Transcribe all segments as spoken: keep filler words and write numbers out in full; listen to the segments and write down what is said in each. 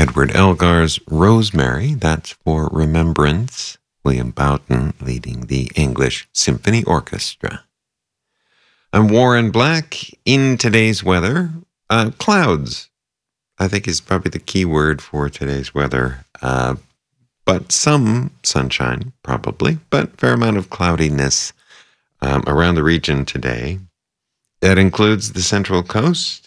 Edward Elgar's Rosemary, that's for Remembrance. William Boughton leading the English Symphony Orchestra. I'm Warren Black. In today's weather, uh, clouds, I think is probably the key word for today's weather. Uh, but some sunshine, probably, but fair amount of cloudiness um, around the region today. That includes the Central Coast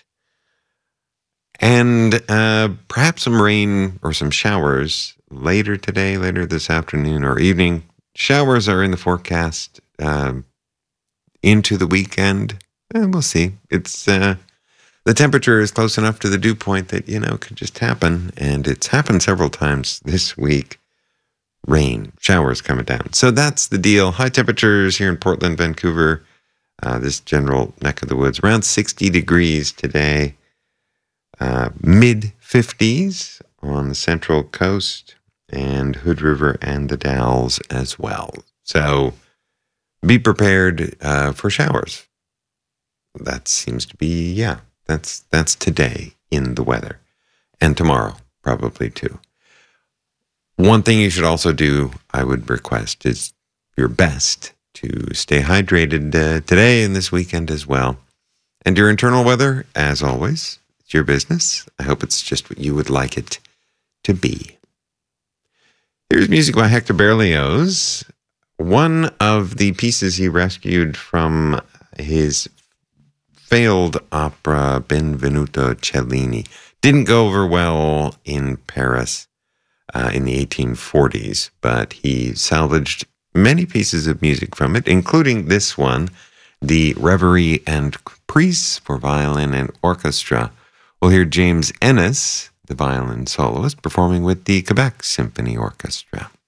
and uh, perhaps some rain or some showers later today, later this afternoon or evening. Showers are in the forecast uh, into the weekend. And we'll see. It's uh, the temperature is close enough to the dew point that, you know, could just happen. And it's happened several times this week. Rain, showers coming down. So that's the deal. High temperatures here in Portland, Vancouver, uh, this general neck of the woods, around sixty degrees today. Uh, mid fifties on the Central Coast and Hood River and the Dalles as well. So be prepared uh, for showers. That seems to be, yeah, that's that's today in the weather. And tomorrow, probably too. One thing you should also do, I would request, is your best to stay hydrated uh, today and this weekend as well. And your internal weather, as always, it's your business. I hope it's just what you would like it to be. Here's music by Hector Berlioz. One of the pieces he rescued from his failed opera Benvenuto Cellini didn't go over well in Paris uh, in the eighteen forties, but he salvaged many pieces of music from it, including this one, the Reverie and Caprice for violin and orchestra. We'll hear James Ennis, the violin soloist, performing with the Quebec Symphony Orchestra.